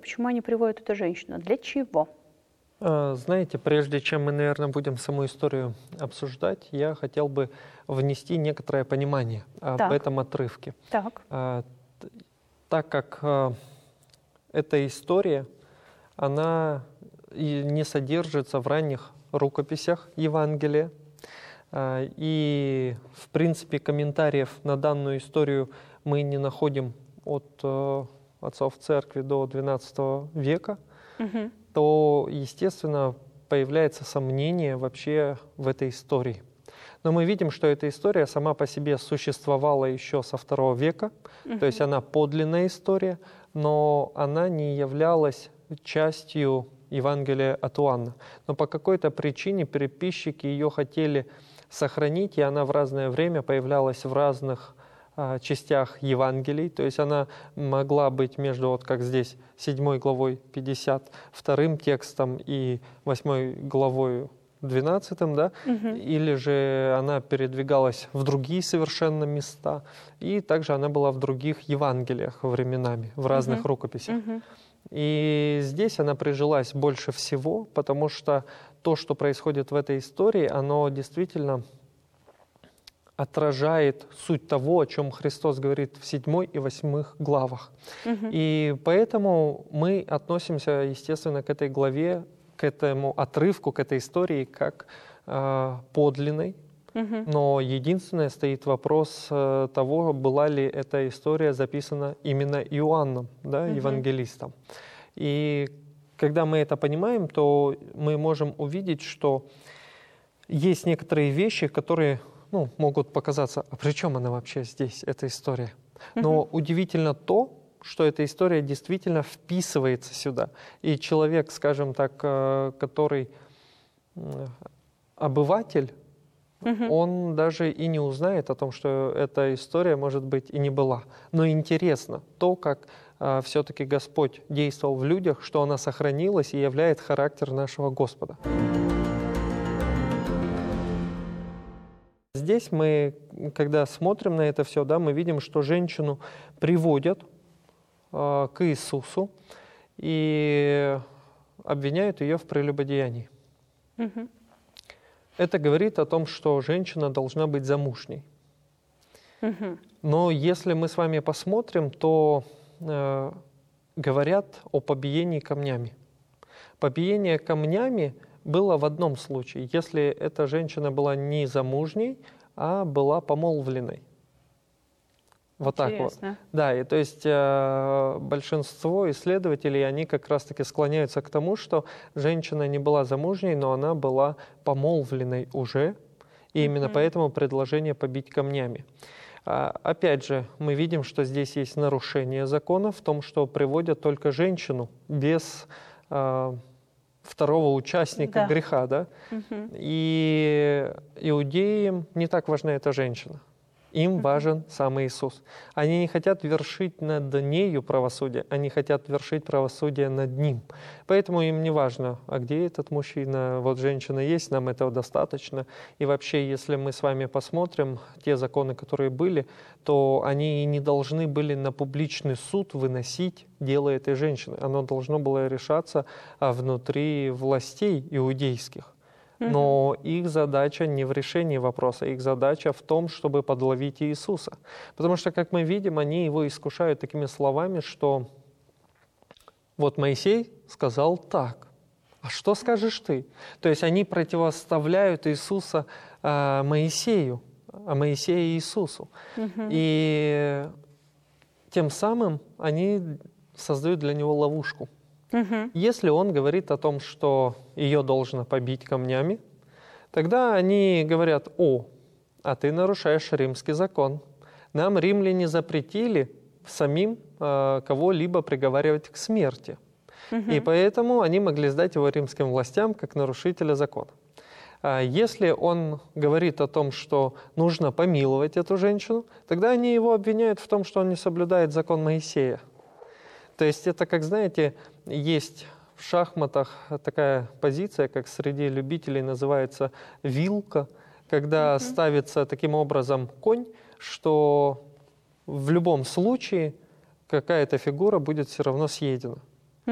почему они приводят эту женщину? Для чего? Знаете, прежде чем мы, наверное, будем саму историю обсуждать, я хотел бы внести некоторое понимание об Так. этом отрывке. Так. Так как эта история, она и не содержится в ранних рукописях Евангелия, и, в принципе, комментариев на данную историю мы не находим от отцов церкви до XII века, то, естественно, появляется сомнение вообще в этой истории. Но мы видим, что эта история сама по себе существовала еще со II века, то есть она подлинная история, но она не являлась частью Евангелия от Иоанна. Но по какой-то причине переписчики ее хотели сохранить, и она в разное время появлялась в разных частях Евангелий, то есть она могла быть между, вот как здесь, 7 главой 52 текстом и 8 главой 12, да? Или же она передвигалась в другие совершенно места, и также она была в других Евангелиях временами, в разных рукописях. И здесь она прижилась больше всего, потому что то, что происходит в этой истории, оно действительно отражает суть того, о чем Христос говорит в 7 и 8 главах. И поэтому мы относимся, естественно, к этой главе, к этому отрывку, к этой истории как подлинной. Но единственное, стоит вопрос того, была ли эта история записана именно Иоанном, да, евангелистом. И когда мы это понимаем, то мы можем увидеть, что есть некоторые вещи, которые могут показаться, а при чем она вообще здесь, эта история? Но удивительно то, что эта история действительно вписывается сюда. И человек, скажем так, который обыватель, он даже и не узнает о том, что эта история, может быть, и не была. Но интересно то, как все-таки Господь действовал в людях, что она сохранилась и являет характер нашего Господа. Здесь мы, когда смотрим на это все, да, мы видим, что женщину приводят к Иисусу и обвиняют ее в прелюбодеянии. Это говорит о том, что женщина должна быть замужней. Но если мы с вами посмотрим, то говорят о побиении камнями. Побиение камнями было в одном случае, если эта женщина была не замужней, а была помолвленной. Вот так вот. Да, и то есть большинство исследователей, они как раз-таки склоняются к тому, что женщина не была замужней, но она была помолвленной уже, и именно поэтому предложение побить камнями. Опять же, мы видим, что здесь есть нарушение закона в том, что приводят только женщину без второго участника греха, да? И иудеям не так важна эта женщина. Им важен сам Иисус. Они не хотят вершить над нею правосудие, они хотят вершить правосудие над Ним. Поэтому им не важно, а где этот мужчина, вот женщина есть, нам этого достаточно. И вообще, если мы с вами посмотрим те законы, которые были, то они и не должны были на публичный суд выносить дело этой женщины. Оно должно было решаться внутри властей иудейских. Но их задача не в решении вопроса, их задача в том, чтобы подловить Иисуса. Потому что, как мы видим, они его искушают такими словами, что вот Моисей сказал так, а что скажешь ты? То есть они противоставляют Иисуса Моисею, а Моисея Иисусу. И тем самым они создают для него ловушку. Если он говорит о том, что ее должно побить камнями, тогда они говорят: а ты нарушаешь римский закон. Нам римляне запретили самим кого-либо приговаривать к смерти. И поэтому они могли сдать его римским властям как нарушителя закона. Если он говорит о том, что нужно помиловать эту женщину, тогда они его обвиняют в том, что он не соблюдает закон Моисея. То есть это, как знаете, есть в шахматах такая позиция, как среди любителей называется вилка, когда ставится таким образом конь, что в любом случае какая-то фигура будет все равно съедена.